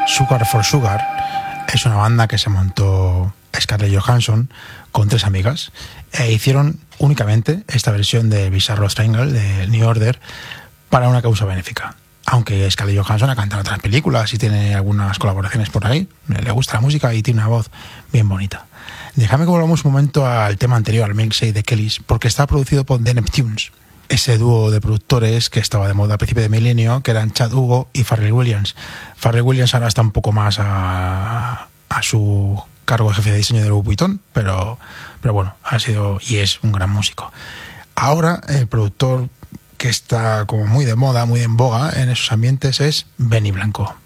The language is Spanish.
Sugar for Sugar es una banda que se montó Scarlett Johansson con 3 amigas e hicieron únicamente esta versión de Bizarro Triangle de New Order para una causa benéfica. Aunque Scarlett Johansson ha cantado otras películas y tiene algunas colaboraciones por ahí, le gusta la música y tiene una voz bien bonita. Déjame que volvamos un momento al tema anterior, al Milkshake de Kellys, porque está producido por The Neptunes, ese dúo de productores que estaba de moda a principios de milenio, que eran Chad Hugo y Pharrell Williams. Pharrell Williams ahora está un poco más a su cargo de jefe de diseño de Louis Vuitton, pero bueno, ha sido y es un gran músico. Ahora el productor que está como muy de moda, muy en boga en esos ambientes es Benny Blanco.